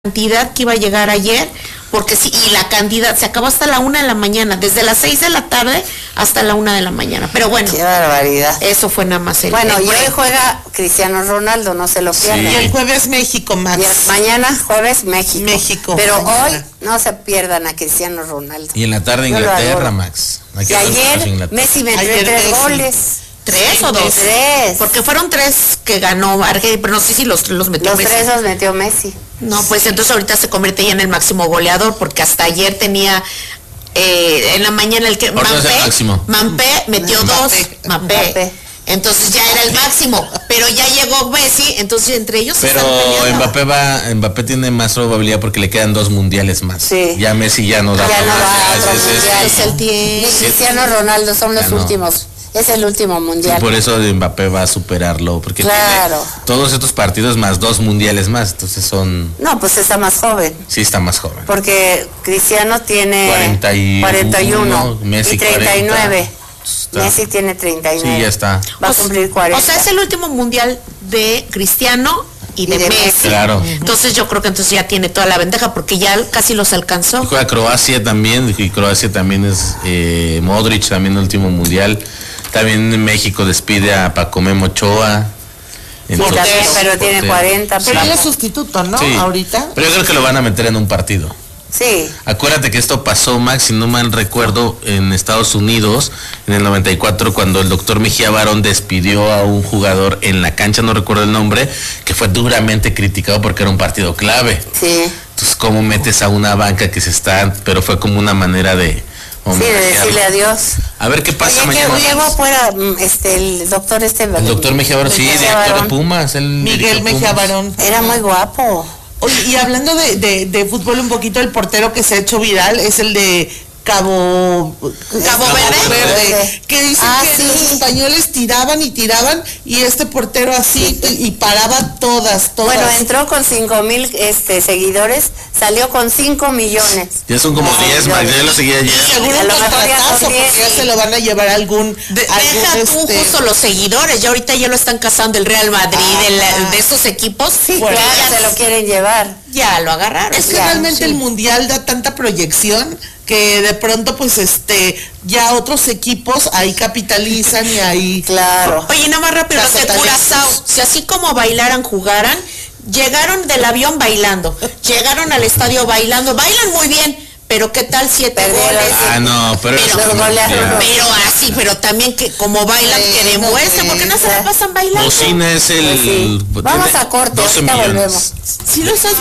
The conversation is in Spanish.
cantidad que iba a llegar ayer, porque sí, y la cantidad se acabó hasta la 1 de la mañana, desde las 6 de la tarde hasta la 1 de la mañana, pero bueno. Qué barbaridad. Eso fue nada más el... Bueno, y hoy juega Cristiano Ronaldo, no se lo pierdan. Y el jueves México, Max. Y mañana jueves México. Pero mañana. hoy no se pierdan a Cristiano Ronaldo. Y en la tarde Inglaterra, Max. Y ayer Messi metió 3 goles. ¿3 o 2? 3. Porque fueron 3 que ganó Argentina, pero no sé si los metió Los Messi. 3 los metió Messi. No, pues entonces ahorita se convierte ya en el máximo goleador, porque hasta ayer tenía en la mañana el que Mampé metió 2. Mampé. Entonces ya era el máximo, pero ya llegó Messi, entonces entre ellos pero Mbappé tiene más probabilidad porque le quedan 2 mundiales más. Sí. Ya Messi ya no da ya no más. Es el tiempo. Ni Cristiano Ronaldo son los últimos. Es el último mundial. Sí, por eso Mbappé va a superarlo, porque tiene todos estos partidos más 2 mundiales más, entonces son... No, pues está más joven. Sí, está más joven. Porque Cristiano tiene 41 Messi y 39. Está. Messi tiene 39. Sí, ya está. Va a cumplir 40. O sea, es el último mundial de Cristiano y de Messi. Claro. Entonces yo creo que entonces ya tiene toda la ventaja porque ya casi los alcanzó. Y juega Croacia también, y Croacia también es Modric, también el último mundial. También México despide a Paco Memo Ochoa. Entonces, pero tiene 40. Pero él es sustituto, ¿no? Sí, ahorita. pero yo creo que lo van a meter en un partido. Sí. Acuérdate que esto pasó, Max, si no mal recuerdo, en Estados Unidos, en el 94, cuando el doctor Mejía Barón despidió a un jugador en la cancha, no recuerdo el nombre, que fue duramente criticado porque era un partido clave. Sí. Entonces, ¿cómo metes a una banca que se está, pero fue como una manera de... Sí, de decirle adiós. A ver qué pasa mañana. Llegó afuera el doctor El doctor Mejía Barón, sí, director de Pumas. Miguel Mejía Barón. Era muy guapo. Oye, y hablando de fútbol un poquito, el portero que se ha hecho viral es el de Cabo Verde, que dicen que los españoles tiraban y este portero así y paraba todas. Bueno, entró con 5,000 seguidores, salió con 5 millones. Ya son como 10, Max, ya lo seguía ayer. Seguro un contratazo, porque ya se lo van a llevar a algún... Deja tú justo los seguidores, ya ahorita ya lo están cazando el Real Madrid, de estos equipos. Sí, claro, se lo quieren llevar. Ya lo agarraron. Es que realmente el mundial da tanta proyección que de pronto pues ya otros equipos ahí capitalizan y ahí... Claro. Oye, nada más rápido, los de Curazao, si así como bailaran, jugaran, llegaron del avión bailando, llegaron al estadio bailando, bailan muy bien, pero qué tal 7 goles. Ah, no, pero así, pero también que como bailan, que demuestren, porque no se la pasan bailando. Bocina es el... Vamos a corte, ahorita volvemos. Si lo estás